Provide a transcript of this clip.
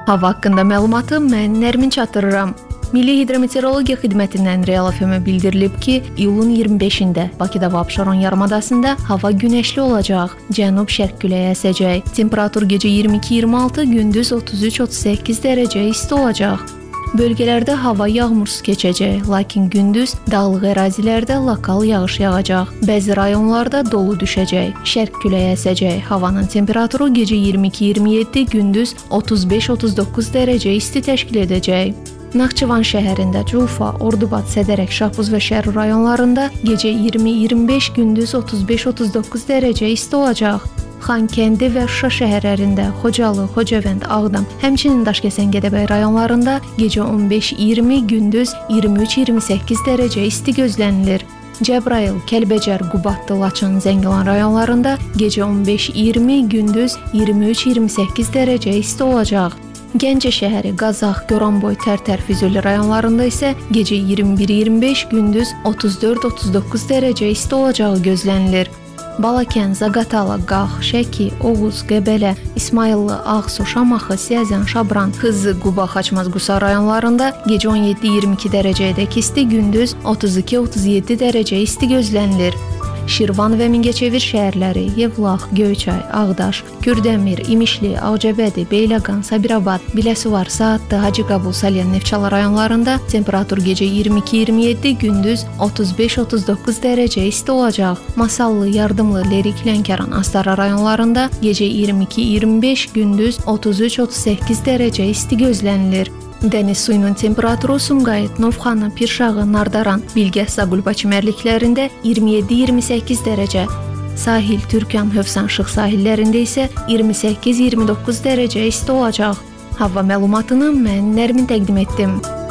Hava haqqında məlumatı mən Nərmin çatdırıram. Milli Hidrometeorologiya Xidmətindən Real FM-ə bildirilib ki, iyulun 25-də Bakıda və Abşeron yarımadasında hava günəşli olacaq, cənub-şərq küləyi əsəcək. Temperatur gecə 22-26, gündüz 33-38 dərəcə isti olacaq. Bölgələrdə hava yağmursuz keçəcək, lakin gündüz dağlıq ərazilərdə lokal yağış yağacaq. Bəzi rayonlarda dolu düşəcək, şərq küləyi əsəcək. Havanın temperaturu gecə 22-27, gündüz 35-39 dərəcə isti təşkil edəcək. Naxçıvan şəhərində Culfa, Ordubad, Sədərək, Şahbuz və Şərur rayonlarında gecə 20-25, gündüz 35-39 dərəcə isti olacaq. Xankəndi və Şuşa şəhərlərində, Xocalı, Xocavənd, Ağdam, həmçinin Daşkəsən, Gədəbəy rayonlarında gecə 15-20, gündüz 23-28 dərəcə isti gözlənilir. Cəbrayıl, Kəlbəcər, Qubadlı, Laçın, Zəngilan rayonlarında gecə 15-20, gündüz 23-28 dərəcə isti olacaq. Gəncə şəhəri, Qazax, Goranboy, Tərtər, Füzuli rayonlarında isə gecə 21-25, gündüz 34-39 dərəcə isti olacağı gözlənilir. Balakən, Zaqatala, Qax, Şəki, Oğuz, Qəbələ, İsmayıllı, Ağsu, Şamaxı, Siyəzən, Şabran, Xızı, Quba, Xaçmaz, Qusa rayonlarında gecə 17-22 dərəcəyədək isti, gündüz 32-37 dərəcə isti gözlənilir. Şirvan və Mingəçevir şəhərləri, Yevlax, Göyçay, Ağdaş, Kürdəmir, İmişli, Ağcabədi, Beyləqan, Sabirabad, Biləsuvar, Saatlı, Hacıqabul, Salyan, Neftçala rayonlarında temperatur gecə 22-27, gündüz 35-39 dərəcə isti olacaq. Masallı, Yardımlı, Lerik, Lənkəran, Astara rayonlarında gecə 22-25, gündüz 33-38 dərəcə isti gözlənilir. Dəniz suyunun temperaturu Sumqayıt, Novxanı, Pirşağı, Nardaran, Bilgəh, Zaqulba çimərliklərində 27-28 dərəcə. Sahil, Türkan, Hövsan, Şıx sahillərində isə 28-29 dərəcə isti olacaq. Hava məlumatını mən Nərmin təqdim etdim.